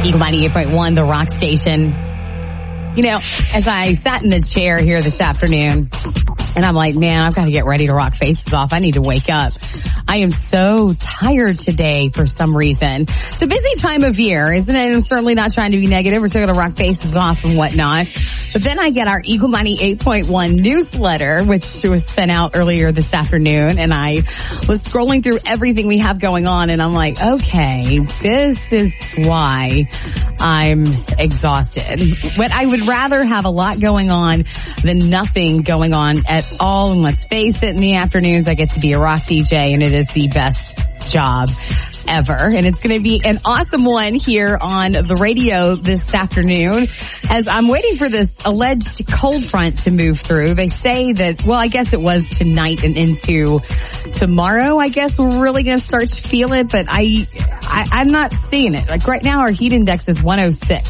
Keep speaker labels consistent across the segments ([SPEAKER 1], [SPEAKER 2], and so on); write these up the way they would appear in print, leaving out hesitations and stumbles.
[SPEAKER 1] Eagle 98.1, the rock station. You know, as I sat in the chair here this afternoon, and I'm like, man, I've got to get ready to rock faces off. I need to wake up. I am so tired today for some reason. It's a busy time of year, isn't it? I'm certainly not trying to be negative. We're still going to rock faces off and whatnot. But then I get our Eagle 98.1 newsletter, which was sent out earlier this afternoon. And I was scrolling through everything we have going on. And I'm like, okay, this is why I'm exhausted. But I would rather have a lot going on than nothing going on at all. And let's face it, in the afternoons, I get to be a rock DJ, and it is the best job ever. And it's going to be an awesome one here on the radio this afternoon as I'm waiting for this alleged cold front to move through. They say that, well, I guess it was tonight and into tomorrow. I guess we're really going to start to feel it, but I'm not seeing it. Like right now, our heat index is 106.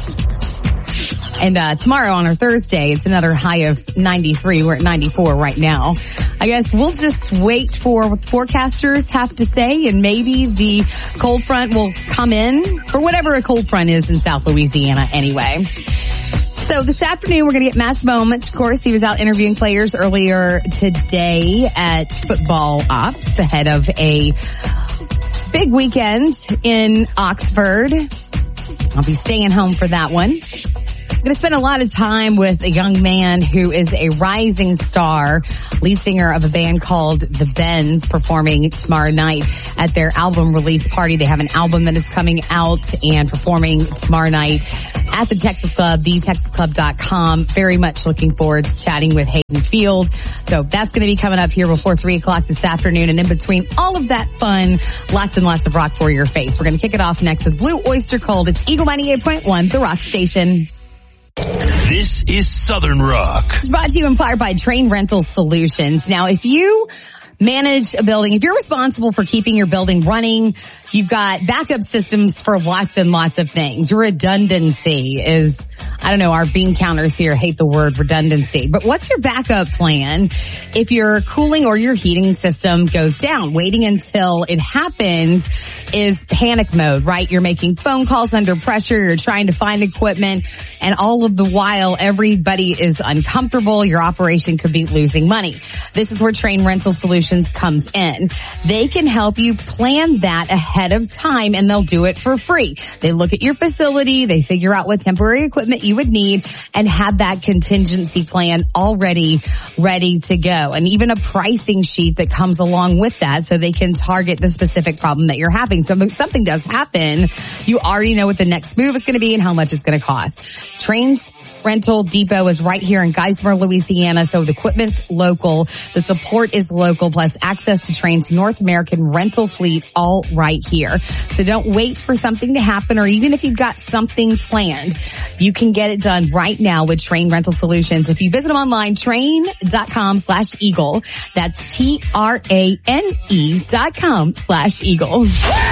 [SPEAKER 1] And tomorrow on our Thursday, it's another high of 93. We're at 94 right now. I guess we'll just wait for what forecasters have to say, and maybe the cold front will come in for whatever a cold front is in South Louisiana anyway. So this afternoon, we're going to get Matt's moment. Of course, he was out interviewing players earlier today at Football Ops ahead of a big weekend in Oxford. I'll be staying home for that one. I'm going to spend a lot of time with a young man who is a rising star, lead singer of a band called The Bends, performing tomorrow night at their album release party. They have an album that is coming out and performing tomorrow night at the Texas Club, thetexasclub.com. Very much looking forward to chatting with Hayden Field. So that's going to be coming up here before 3 o'clock this afternoon. And in between all of that fun, lots and lots of rock for your face. We're going to kick it off next with Blue Oyster Cult. It's Eagle 98.1, the rock station.
[SPEAKER 2] This is Southern Rock.
[SPEAKER 1] It's brought to you in part by Train Rental Solutions. Now, if you manage a building, if you're responsible for keeping your building running, you've got backup systems for lots and lots of things. Redundancy is, I don't know, our bean counters here hate the word redundancy. But what's your backup plan if your cooling or your heating system goes down? Waiting until it happens is panic mode, right? You're making phone calls under pressure. You're trying to find equipment. And all of the while, everybody is uncomfortable. Your operation could be losing money. This is where Train Rental Solutions comes in. They can help you plan that ahead of time, and they'll do it for free. They look at your facility, they figure out what temporary equipment you would need, and have that contingency plan already ready to go. And even a pricing sheet that comes along with that, so they can target the specific problem that you're having. So if something does happen, you already know what the next move is going to be and how much it's going to cost. Trains Rental Depot is right here in Geismar, Louisiana, so the equipment's local, the support is local, plus access to Train's North American rental fleet all right here. So don't wait for something to happen, or even if you've got something planned, you can get it done right now with Train Rental Solutions. If you visit them online, train.com/eagle. That's TRANE.com/eagle.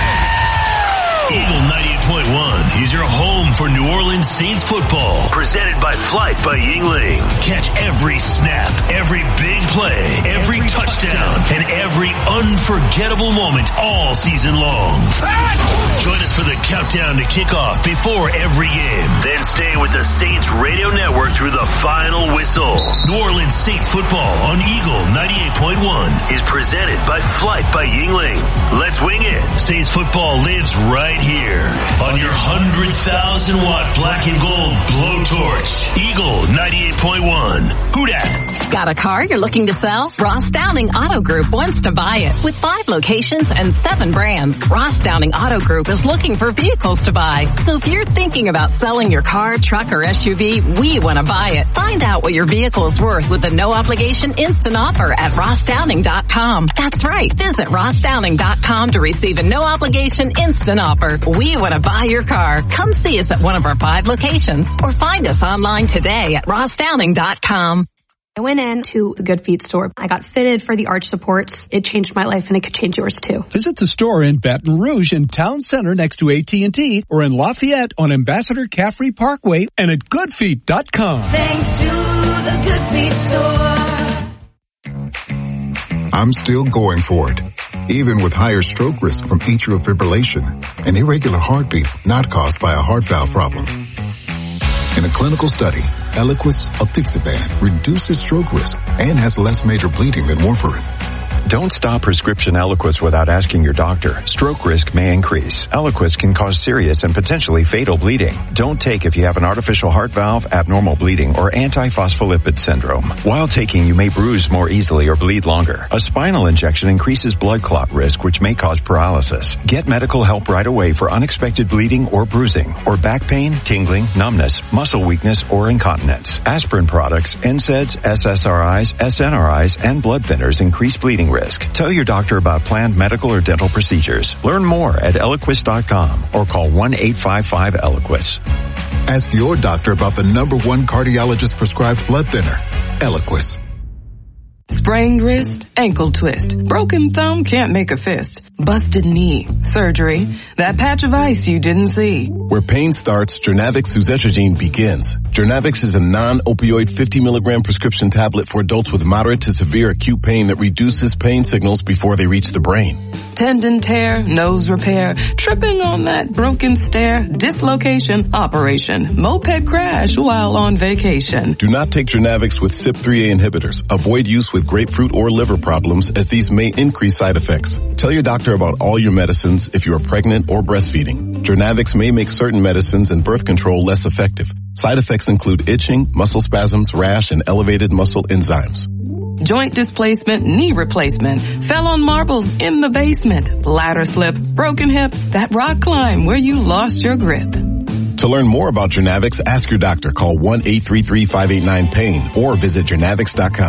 [SPEAKER 2] Eagle 98.1 is your home for New Orleans Saints football. Presented by Flight by Yingling. Catch every snap, every big play, every touchdown, and every unforgettable moment all season long. Join us for the countdown to kickoff before every game. Then stay with the Saints Radio Network through the final whistle. New Orleans Saints football on Eagle 98.1 is presented by Flight by Yingling. Let's wing it. Saints football lives right here on your 100,000 watt black and gold blowtorch. Eagle 98.1. Who dat?
[SPEAKER 3] Got a car you're looking to sell? Ross Downing Auto Group wants to buy it. With 5 locations and 7 brands, Ross Downing Auto Group is looking for vehicles to buy. So if you're thinking about selling your car, truck, or SUV, we want to buy it. Find out what your vehicle is worth with a no obligation instant offer at rossdowning.com. That's right. Visit rossdowning.com to receive a no obligation instant offer. We want to buy your car. Come see us at one of our 5 locations or find us online today at rossdowning.com.
[SPEAKER 4] I went into the Good Feet store. I got fitted for the arch supports. It changed my life, and it could change yours too.
[SPEAKER 5] Visit the store in Baton Rouge in Town Center next to AT&T, or in Lafayette on Ambassador Caffrey Parkway, and at goodfeet.com.
[SPEAKER 6] Thanks to the Good Feet store. I'm still going for it, even with higher stroke risk from atrial fibrillation, an irregular heartbeat not caused by a heart valve problem. In a clinical study, Eliquis apixaban reduces stroke risk and has less major bleeding than warfarin.
[SPEAKER 7] Don't stop prescription Eliquis without asking your doctor. Stroke risk may increase. Eliquis can cause serious and potentially fatal bleeding. Don't take if you have an artificial heart valve, abnormal bleeding, or antiphospholipid syndrome. While taking, you may bruise more easily or bleed longer. A spinal injection increases blood clot risk, which may cause paralysis. Get medical help right away for unexpected bleeding or bruising, or back pain, tingling, numbness, muscle weakness, or incontinence. Aspirin products, NSAIDs, SSRIs, SNRIs, and blood thinners increase bleeding risk. Tell your doctor about planned medical or dental procedures. Learn more at Eliquis.com or call 1-855-ELIQUIS.
[SPEAKER 6] Ask your doctor about the #1 cardiologist prescribed blood thinner, Eliquis.
[SPEAKER 8] Sprained wrist, ankle twist, broken thumb, can't make a fist, busted knee, surgery, that patch of ice you didn't see.
[SPEAKER 9] Where pain starts, Journavx suzetrigine begins. Journavx is a non-opioid 50 milligram prescription tablet for adults with moderate to severe acute pain that reduces pain signals before they reach the brain.
[SPEAKER 8] Tendon tear, nose repair, tripping on that broken stair, dislocation, operation, moped crash while on vacation.
[SPEAKER 9] Do not take Journavx with CYP3A inhibitors. Avoid use with grapefruit or liver problems, as these may increase side effects. Tell your doctor about all your medicines if you are pregnant or breastfeeding. Journavx may make certain medicines and birth control less effective. Side effects include itching, muscle spasms, rash, and elevated muscle enzymes.
[SPEAKER 8] Joint displacement, knee replacement, fell on marbles in the basement, ladder slip, broken hip, that rock climb where you lost your grip.
[SPEAKER 9] To learn more about Journavx, ask your doctor. Call 1-833-589-PAIN or visit Journavx.com.